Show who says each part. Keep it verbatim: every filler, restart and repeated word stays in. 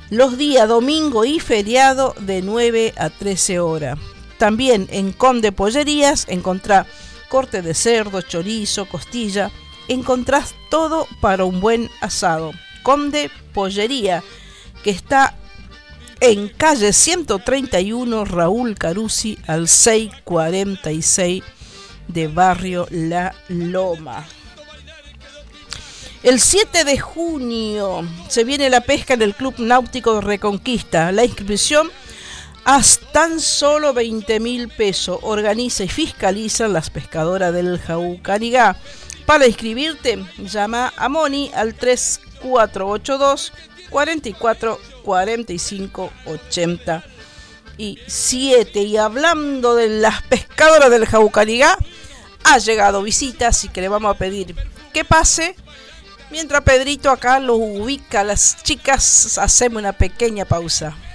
Speaker 1: los días domingo y feriado de nueve a trece horas. También en Conde Pollerías encontrás corte de cerdo, chorizo, costilla. Encontrás todo para un buen asado. Conde Pollería, que está en calle ciento treinta y uno Raúl Carusi al seiscientos cuarenta y seis de Barrio La Loma. El siete de junio se viene la pesca en el Club Náutico de Reconquista. La inscripción a tan solo veinte mil pesos. Organiza y fiscaliza las pescadoras del Jaucarigá. Para inscribirte, llama a Moni al tres cuatro ocho dos, cuatro cuatro, cuatro cinco ocho siete. Y hablando de las pescadoras del Jaucarigá, ha llegado visita, así que le vamos a pedir que pase. Mientras Pedrito acá lo ubica a las chicas, hacemos una pequeña pausa.